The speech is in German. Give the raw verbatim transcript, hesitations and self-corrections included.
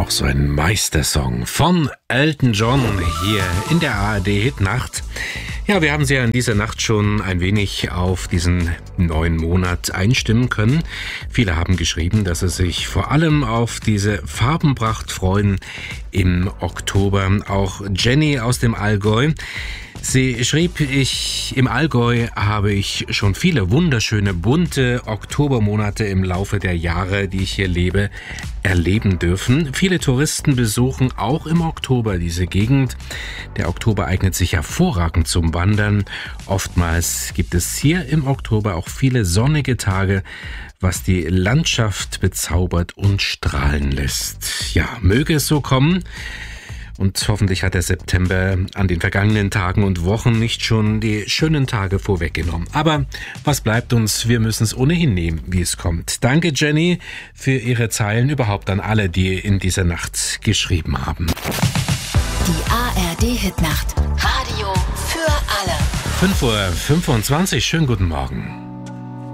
auch so ein Meistersong von Elton John hier in der A R D-Hitnacht. Ja, wir haben Sie ja in dieser Nacht schon ein wenig auf diesen neuen Monat einstimmen können. Viele haben geschrieben, dass sie sich vor allem auf diese Farbenpracht freuen im Oktober. Auch Jenny aus dem Allgäu. Sie schrieb, ich im Allgäu habe ich schon viele wunderschöne, bunte Oktobermonate im Laufe der Jahre, die ich hier lebe, erleben dürfen. Viele Touristen besuchen auch im Oktober diese Gegend. Der Oktober eignet sich hervorragend zum Wandern. Oftmals gibt es hier im Oktober auch viele sonnige Tage, was die Landschaft bezaubert und strahlen lässt. Ja, möge es so kommen. Und hoffentlich hat der September an den vergangenen Tagen und Wochen nicht schon die schönen Tage vorweggenommen. Aber was bleibt uns? Wir müssen es ohnehin nehmen, wie es kommt. Danke, Jenny, für Ihre Zeilen, überhaupt an alle, die in dieser Nacht geschrieben haben. Die A R D-Hitnacht. Radio für alle. fünf Uhr fünfundzwanzig, schönen guten Morgen.